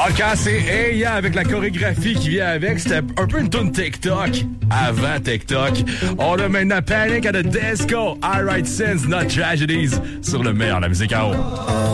Quand c'est Hey Ya avec la chorégraphie qui vient avec, c'était un peu une tune TikTok. Avant TikTok. On a maintenant Panic at the Disco, I Write Sins, Not Tragedies, sur le meilleur de la musique à eau.